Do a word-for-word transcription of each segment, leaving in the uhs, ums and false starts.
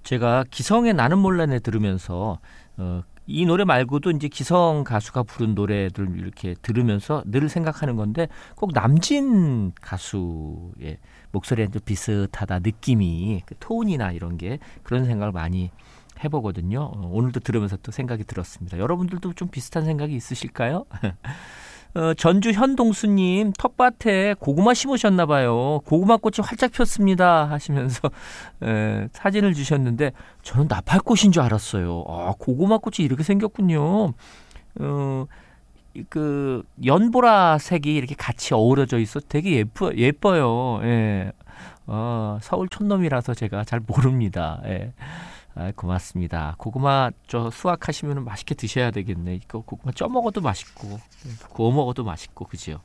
제가 기성의 나는 몰라내 들으면서 어, 이 노래 말고도 이제 기성 가수가 부른 노래들 이렇게 들으면서 늘 생각하는 건데 꼭 남진 가수의 목소리랑 좀 비슷하다 느낌이 그 톤이나 이런 게 그런 생각을 많이 해보거든요. 어, 오늘도 들으면서 또 생각이 들었습니다. 여러분들도 좀 비슷한 생각이 있으실까요? 어, 전주 현동수님 텃밭에 고구마 심으셨나 봐요. 고구마 꽃이 활짝 폈습니다 하시면서 에, 사진을 주셨는데 저는 나팔꽃인 줄 알았어요. 아, 고구마 꽃이 이렇게 생겼군요. 어, 그 연보라색이 이렇게 같이 어우러져 있어 되게 예뻐 예뻐요. 예. 어, 서울 촌놈이라서 제가 잘 모릅니다. 예. 아, 고맙습니다. 고구마 저 수확하시면 맛있게 드셔야 되겠네. 이거 고구마 쪄 먹어도 맛있고 구워 먹어도 맛있고 그죠?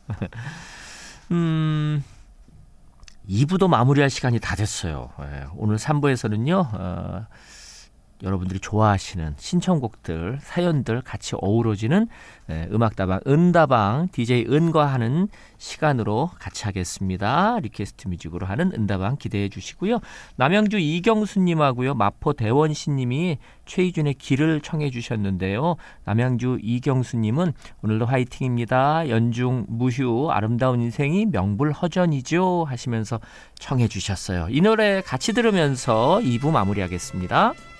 음, 이 부도 마무리할 시간이 다 됐어요. 예, 오늘 삼 부에서는요. 어, 여러분들이 좋아하시는 신청곡들, 사연들 같이 어우러지는 예, 음악다방, 은다방, 디제이 은과 하는 시간으로 같이 하겠습니다. 리퀘스트 뮤직으로 하는 은다방 기대해 주시고요. 남양주 이경수님하고요. 마포 대원씨님이 최희준의 길을 청해 주셨는데요. 남양주 이경수님은 오늘도 화이팅입니다. 연중 무휴 아름다운 인생이 명불허전이죠 하시면서 청해 주셨어요. 이 노래 같이 들으면서 이 부 마무리하겠습니다.